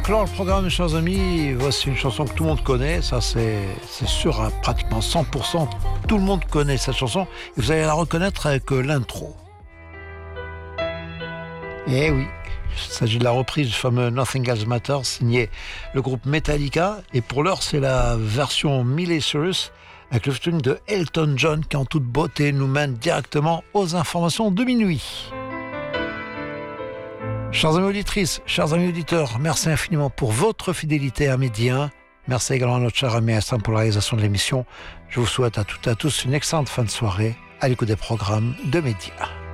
clore le programme, chers amis, voici une chanson que tout le monde connaît. Ça, c'est sûr, à pratiquement 100%. Tout le monde connaît cette chanson. Et vous allez la reconnaître avec l'intro. Eh oui, il s'agit de la reprise du fameux Nothing Else Matters, signé le groupe Metallica. Et pour l'heure, c'est la version Miley Cyrus avec le featuring de Elton John qui, en toute beauté, nous mène directement aux informations de minuit. Chers amis auditrices, chers amis auditeurs, merci infiniment pour votre fidélité à Midi 1. Merci également à notre cher ami Astin pour la réalisation de l'émission. Je vous souhaite à toutes et à tous une excellente fin de soirée à l'écoute des programmes de Midi 1.